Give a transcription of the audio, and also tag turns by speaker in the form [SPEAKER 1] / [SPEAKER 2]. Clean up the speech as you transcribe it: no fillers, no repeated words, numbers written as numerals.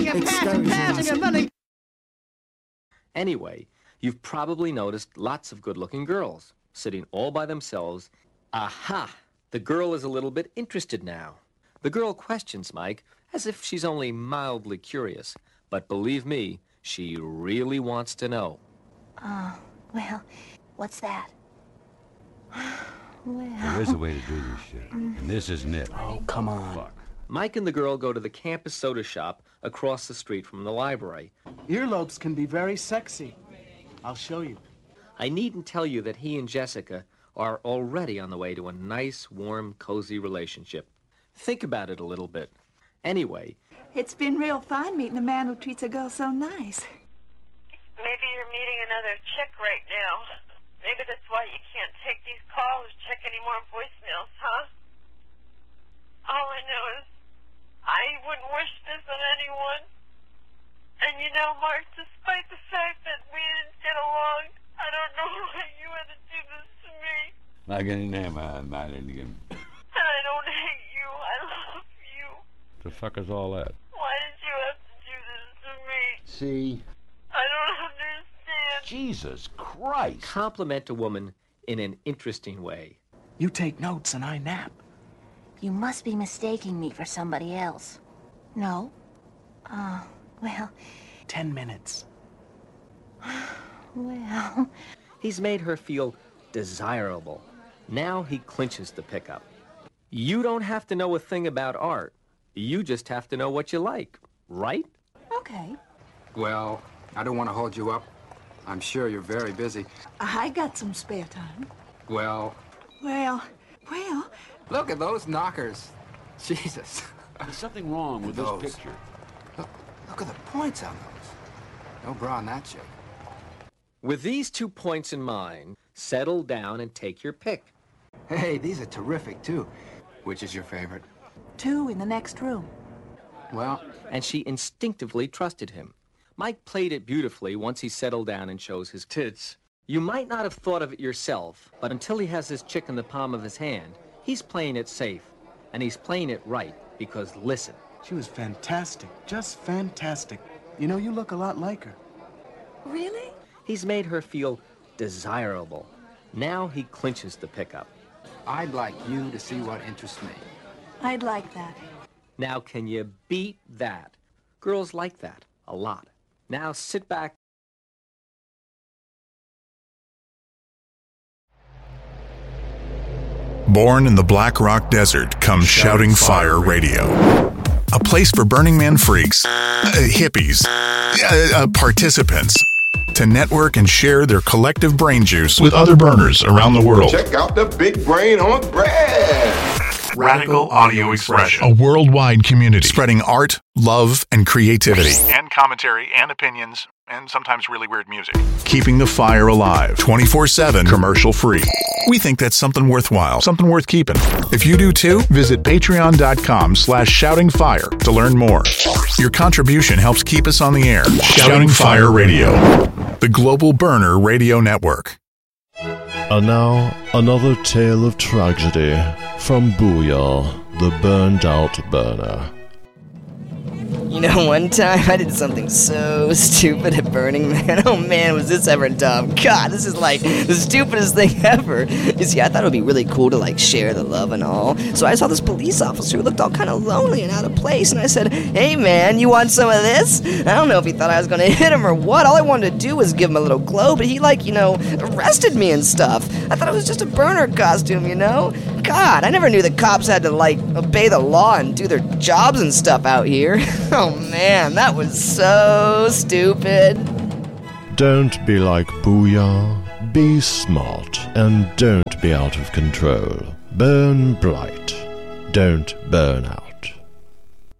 [SPEAKER 1] running and passing and running.
[SPEAKER 2] Anyway, you've probably noticed lots of good-looking girls sitting all by themselves. Aha! The girl is a little bit interested now. The girl questions Mike as if she's only mildly curious. But believe me, she really wants to know.
[SPEAKER 3] Well, what's that? Well...
[SPEAKER 4] There is a way to do this shit, and this isn't it.
[SPEAKER 1] Oh, come on.
[SPEAKER 4] Fuck.
[SPEAKER 2] Mike and the girl go to the campus soda shop across the street from the library.
[SPEAKER 1] Earlobes can be very sexy. I'll show you.
[SPEAKER 2] I needn't tell you that he and Jessica are already on the way to a nice, warm, cozy relationship. Think about it a little bit. Anyway...
[SPEAKER 5] It's been real fine meeting a man who treats a girl so nice.
[SPEAKER 6] Maybe you're meeting another chick right now. Maybe that's why you can't take these calls or check any more voicemails, huh? All I know is I wouldn't wish this on anyone. And you know, Mark, despite the fact that we didn't get along, I don't know why you had to do this to me.
[SPEAKER 4] Like any name, I didn't again.
[SPEAKER 6] And I don't hate you. I love you.
[SPEAKER 4] The fuck is all that?
[SPEAKER 6] Why did you have to do this to me?
[SPEAKER 4] See?
[SPEAKER 6] I don't understand.
[SPEAKER 4] Jesus Christ.
[SPEAKER 2] Compliment a woman in an interesting way.
[SPEAKER 1] You take notes and I nap.
[SPEAKER 3] You must be mistaking me for somebody else. No? Well...
[SPEAKER 1] 10 minutes.
[SPEAKER 3] Well...
[SPEAKER 2] He's made her feel desirable. Now he clinches the pickup. You don't have to know a thing about art. You just have to know what you like, right?
[SPEAKER 3] Okay.
[SPEAKER 7] Well, I don't want to hold you up. I'm sure you're very busy.
[SPEAKER 5] I got some spare time.
[SPEAKER 7] Well...
[SPEAKER 5] Well...
[SPEAKER 7] Look at those knockers. Jesus.
[SPEAKER 4] There's something wrong with
[SPEAKER 7] Those.
[SPEAKER 4] this picture.
[SPEAKER 7] Look at the points on those. No bra on that chick.
[SPEAKER 2] With these 2 points in mind, settle down and take your pick.
[SPEAKER 7] Hey, these are terrific, too. Which is your favorite?
[SPEAKER 5] 2 in the next room.
[SPEAKER 7] Well...
[SPEAKER 2] And she instinctively trusted him. Mike played it beautifully once he settled down and shows his tits. You might not have thought of it yourself, but until he has this chick in the palm of his hand, he's playing it safe. And he's playing it right, because listen.
[SPEAKER 1] She was fantastic, just fantastic. You know, you look a lot like her.
[SPEAKER 5] Really?
[SPEAKER 2] He's made her feel desirable. Now he clinches the pickup.
[SPEAKER 7] I'd like you to see what interests me.
[SPEAKER 5] I'd like that.
[SPEAKER 2] Now can you beat that? Girls like that a lot. Now sit back.
[SPEAKER 8] Born in the Black Rock Desert comes Shouting Fire Radio. A place for Burning Man freaks, hippies, participants to network and share their collective brain juice with other burners around the world.
[SPEAKER 9] Check out the Big Brain on Bread.
[SPEAKER 8] Radical Audio Expression. A worldwide community spreading art, love, and creativity.
[SPEAKER 10] And commentary and opinions and sometimes really weird music.
[SPEAKER 8] Keeping the fire alive 24/7, commercial free. We think that's something worthwhile, something worth keeping. If you do too, visit patreon.com/shoutingfire to learn more. Your contribution helps keep us on the air. Shouting Fire Radio, the Global Burner Radio Network.
[SPEAKER 11] And now, another tale of tragedy from Booyah, the burned out burner.
[SPEAKER 12] You know, one time I did something so stupid at Burning Man. Oh man, was this ever dumb. God, this is like the stupidest thing ever. You see, I thought it would be really cool to like share the love and all. So I saw this police officer who looked all kind of lonely and out of place. And I said, hey man, you want some of this? I don't know if he thought I was going to hit him or what. All I wanted to do was give him a little glow. But he arrested me and stuff. I thought it was just a burner costume, you know? God, I never knew the cops had to obey the law and do their jobs and stuff out here. Oh man, that was so stupid.
[SPEAKER 11] Don't be like Booyah. Be smart and don't be out of control. Burn bright. Don't burn out.